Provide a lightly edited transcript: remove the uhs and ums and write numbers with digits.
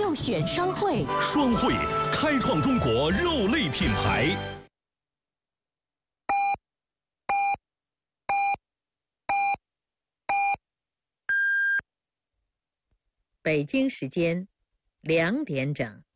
要选双汇。 双汇开创中国肉类品牌。 北京时间2点整。